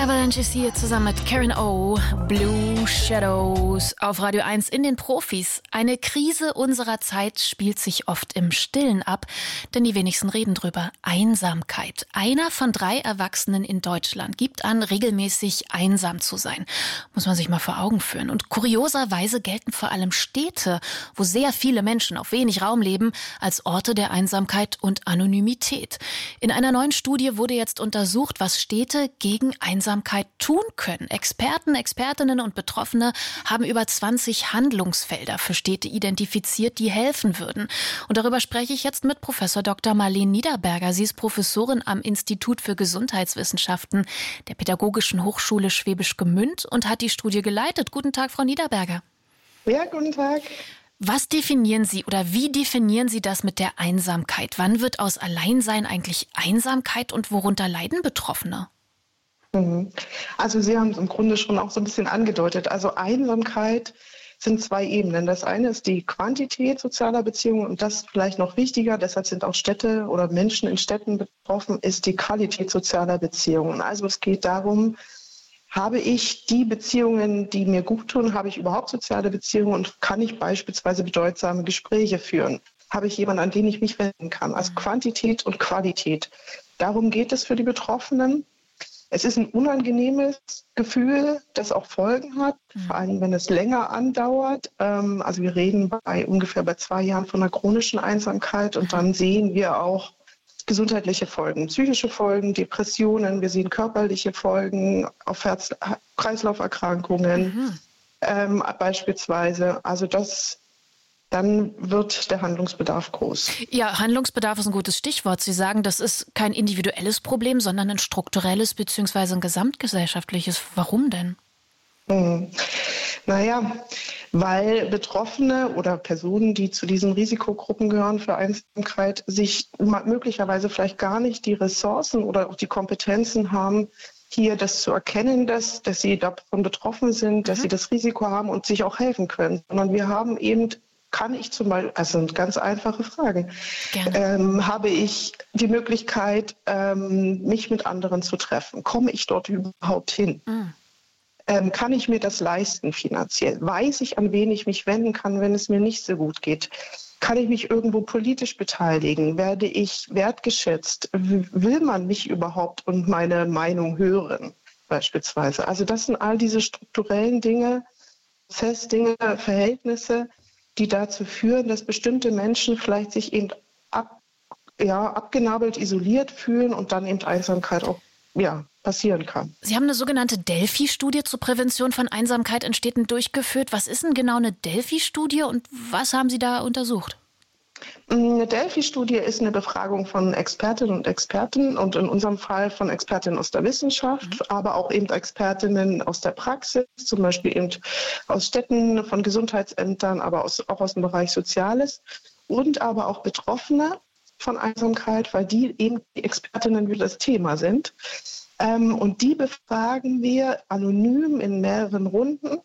Avalanche ist hier zusammen mit Karen O. Blue Shadows auf Radio 1 in den Profis. Eine Krise unserer Zeit spielt sich oft im Stillen ab, denn die wenigsten reden drüber. Einsamkeit. Einer von 3 Erwachsenen in Deutschland gibt an, regelmäßig einsam zu sein. Muss man sich mal vor Augen führen. Und kurioserweise gelten vor allem Städte, wo sehr viele Menschen auf wenig Raum leben, als Orte der Einsamkeit und Anonymität. In einer neuen Studie wurde jetzt untersucht, was Städte gegen Einsamkeit tun können. Experten, Expertinnen und Betroffene haben über 20 Handlungsfelder für Städte identifiziert, die helfen würden. Und darüber spreche ich jetzt mit Professor Dr. Marleen Niederberger. Sie ist Professorin am Institut für Gesundheitswissenschaften der Pädagogischen Hochschule Schwäbisch Gmünd und hat die Studie geleitet. Guten Tag, Frau Niederberger. Ja, guten Tag. Was definieren Sie oder wie definieren Sie das mit der Einsamkeit? Wann wird aus Alleinsein eigentlich Einsamkeit und worunter leiden Betroffene? Also Sie haben es im Grunde schon auch so ein bisschen angedeutet. Also Einsamkeit sind 2 Ebenen. Das eine ist die Quantität sozialer Beziehungen und das vielleicht noch wichtiger, deshalb sind auch Städte oder Menschen in Städten betroffen, ist die Qualität sozialer Beziehungen. Also es geht darum, habe ich die Beziehungen, die mir gut tun, habe ich überhaupt soziale Beziehungen und kann ich beispielsweise bedeutsame Gespräche führen? Habe ich jemanden, an den ich mich wenden kann? Also Quantität und Qualität. Darum geht es für die Betroffenen. Es ist ein unangenehmes Gefühl, das auch Folgen hat, vor allem wenn es länger andauert. Also wir reden ungefähr bei 2 Jahren von einer chronischen Einsamkeit und dann sehen wir auch gesundheitliche Folgen, psychische Folgen, Depressionen, wir sehen körperliche Folgen auf Herz-Kreislauf-Erkrankungen beispielsweise. Also dann wird der Handlungsbedarf groß. Ja, Handlungsbedarf ist ein gutes Stichwort. Sie sagen, das ist kein individuelles Problem, sondern ein strukturelles bzw. ein gesamtgesellschaftliches. Warum denn? Naja, weil Betroffene oder Personen, die zu diesen Risikogruppen gehören für Einsamkeit, sich möglicherweise vielleicht gar nicht die Ressourcen oder auch die Kompetenzen haben, hier das zu erkennen, dass sie davon betroffen sind, dass sie das Risiko haben und sich auch helfen können. Sondern wir haben eben kann ich zum Beispiel, also sind ganz einfache Fragen, habe ich die Möglichkeit, mich mit anderen zu treffen? Komme ich dort überhaupt hin? Kann ich mir das leisten finanziell? Weiß ich, an wen ich mich wenden kann, wenn es mir nicht so gut geht? Kann ich mich irgendwo politisch beteiligen? Werde ich wertgeschätzt? Will man mich überhaupt und meine Meinung hören, beispielsweise? Also das sind all diese strukturellen Dinge, Dinge, Verhältnisse, die dazu führen, dass bestimmte Menschen vielleicht sich eben abgenabelt, isoliert fühlen und dann eben Einsamkeit auch passieren kann. Sie haben eine sogenannte Delphi-Studie zur Prävention von Einsamkeit in Städten durchgeführt. Was ist denn genau eine Delphi-Studie und was haben Sie da untersucht? Eine Delphi-Studie ist eine Befragung von Expertinnen und Experten und in unserem Fall von Expertinnen aus der Wissenschaft, aber auch eben Expertinnen aus der Praxis, zum Beispiel eben aus Städten, von Gesundheitsämtern, aber auch aus dem Bereich Soziales und aber auch Betroffene von Einsamkeit, weil die eben die Expertinnen für das Thema sind. Und die befragen wir anonym in mehreren Runden,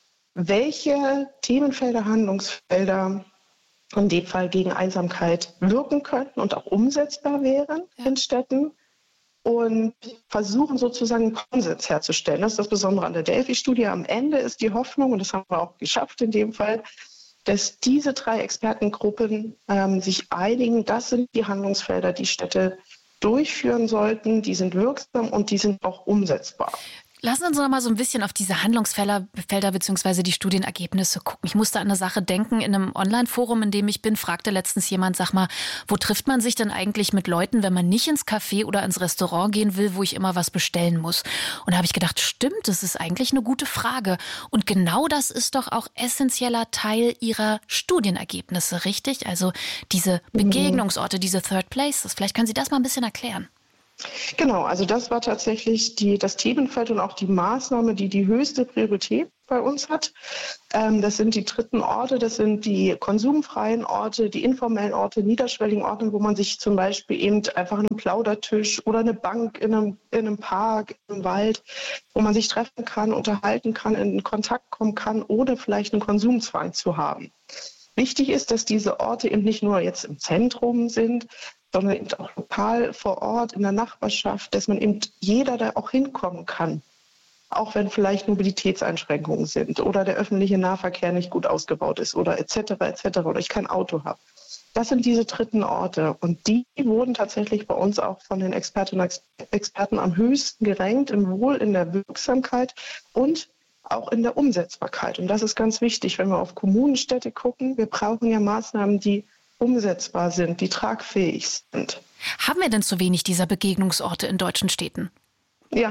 welche Themenfelder, Handlungsfelder in dem Fall gegen Einsamkeit wirken könnten und auch umsetzbar wären in Städten und versuchen sozusagen einen Konsens herzustellen. Das ist das Besondere an der Delphi-Studie. Am Ende ist die Hoffnung, und das haben wir auch geschafft in dem Fall, dass diese 3 Expertengruppen sich einigen, das sind die Handlungsfelder, die Städte durchführen sollten, die sind wirksam und die sind auch umsetzbar. Lassen Sie uns noch mal so ein bisschen auf diese Handlungsfelder bzw. die Studienergebnisse gucken. Ich musste an eine Sache denken. In einem Online-Forum, in dem ich bin, fragte letztens jemand, sag mal, wo trifft man sich denn eigentlich mit Leuten, wenn man nicht ins Café oder ins Restaurant gehen will, wo ich immer was bestellen muss? Und da habe ich gedacht, stimmt, das ist eigentlich eine gute Frage. Und genau das ist doch auch essentieller Teil Ihrer Studienergebnisse, richtig? Also diese Begegnungsorte, diese Third Places. Vielleicht können Sie das mal ein bisschen erklären. Genau, also das war tatsächlich das Themenfeld und auch die Maßnahme, die die höchste Priorität bei uns hat. Das sind die 3. Orte, das sind die konsumfreien Orte, die informellen Orte, niederschwelligen Orte, wo man sich zum Beispiel eben einfach einen Plaudertisch oder eine Bank in einem Park, im Wald, wo man sich treffen kann, unterhalten kann, in Kontakt kommen kann, ohne vielleicht einen Konsumzwang zu haben. Wichtig ist, dass diese Orte eben nicht nur jetzt im Zentrum sind, sondern eben auch lokal vor Ort in der Nachbarschaft, dass man eben jeder da auch hinkommen kann. Auch wenn vielleicht Mobilitätseinschränkungen sind oder der öffentliche Nahverkehr nicht gut ausgebaut ist oder etc. oder ich kein Auto habe. Das sind diese dritten Orte und die wurden tatsächlich bei uns auch von den Expertinnen und Experten am höchsten gerankt, sowohl in der Wirksamkeit und auch in der Umsetzbarkeit. Und das ist ganz wichtig, wenn wir auf Kommunen, Städte gucken. Wir brauchen ja Maßnahmen, die umsetzbar sind, die tragfähig sind. Haben wir denn zu wenig dieser Begegnungsorte in deutschen Städten? Ja,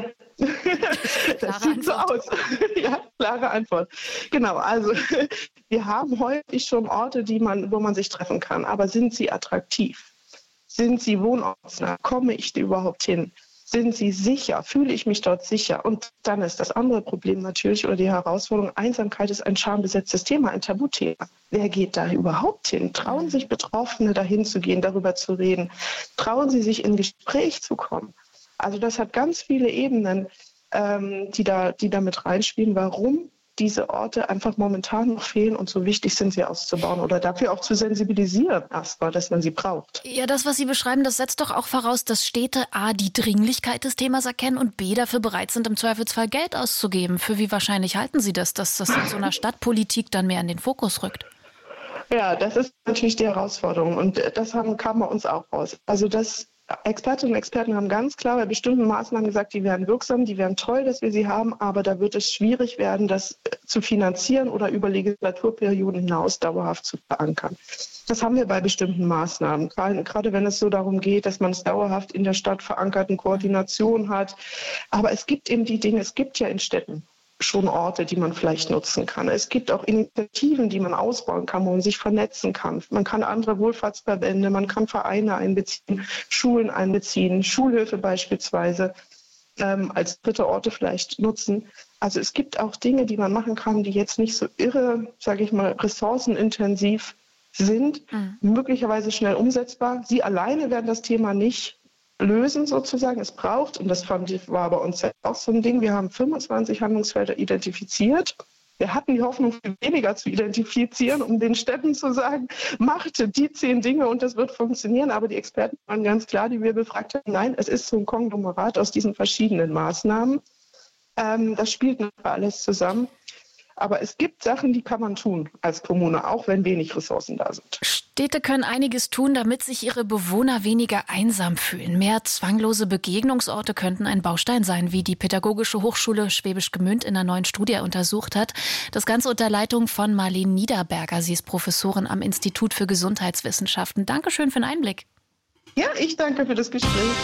das sieht so aus. Ja, klare Antwort. Genau, also wir haben häufig schon Orte, wo man sich treffen kann. Aber sind sie attraktiv? Sind sie wohnortsnah? Komme ich da überhaupt hin? Sind sie sicher? Fühle ich mich dort sicher? Und dann ist das andere Problem natürlich oder die Herausforderung, Einsamkeit ist ein schambesetztes Thema, ein Tabuthema. Wer geht da überhaupt hin? Trauen sich Betroffene dahin zu gehen, darüber zu reden? Trauen sie sich in Gespräch zu kommen? Also das hat ganz viele Ebenen, die da mit reinspielen, warum diese Orte einfach momentan noch fehlen und so wichtig sind, sie auszubauen oder dafür auch zu sensibilisieren erstmal, dass man sie braucht. Ja, das, was Sie beschreiben, das setzt doch auch voraus, dass Städte A, die Dringlichkeit des Themas erkennen und B, dafür bereit sind, im Zweifelsfall Geld auszugeben. Für wie wahrscheinlich halten Sie das, dass das in so einer Stadtpolitik dann mehr in den Fokus rückt? Ja, das ist natürlich die Herausforderung und das kam bei uns auch raus. Also Expertinnen und Experten haben ganz klar bei bestimmten Maßnahmen gesagt, die wären wirksam, die wären toll, dass wir sie haben, aber da wird es schwierig werden, das zu finanzieren oder über Legislaturperioden hinaus dauerhaft zu verankern. Das haben wir bei bestimmten Maßnahmen, gerade wenn es so darum geht, dass man es dauerhaft in der Stadt verankert, eine Koordination hat. Aber es gibt eben die Dinge, es gibt ja in Städten schon Orte, die man vielleicht nutzen kann. Es gibt auch Initiativen, die man ausbauen kann, wo man sich vernetzen kann. Man kann andere Wohlfahrtsverbände, man kann Vereine einbeziehen, Schulen einbeziehen, Schulhöfe beispielsweise als dritte Orte vielleicht nutzen. Also es gibt auch Dinge, die man machen kann, die jetzt nicht so irre, sage ich mal, ressourcenintensiv sind, möglicherweise schnell umsetzbar. Sie alleine werden das Thema nicht lösen sozusagen. Es braucht, und das war bei uns auch so ein Ding, wir haben 25 Handlungsfelder identifiziert. Wir hatten die Hoffnung, viel weniger zu identifizieren, um den Städten zu sagen, macht die 10 Dinge und das wird funktionieren. Aber die Experten waren ganz klar, die wir befragt haben, nein, es ist so ein Konglomerat aus diesen verschiedenen Maßnahmen. Das spielt nicht alles zusammen. Aber es gibt Sachen, die kann man tun als Kommune, auch wenn wenig Ressourcen da sind. Städte können einiges tun, damit sich ihre Bewohner weniger einsam fühlen. Mehr zwanglose Begegnungsorte könnten ein Baustein sein, wie die Pädagogische Hochschule Schwäbisch Gmünd in einer neuen Studie untersucht hat. Das Ganze unter Leitung von Marlene Niederberger. Sie ist Professorin am Institut für Gesundheitswissenschaften. Dankeschön für den Einblick. Ja, ich danke für das Gespräch.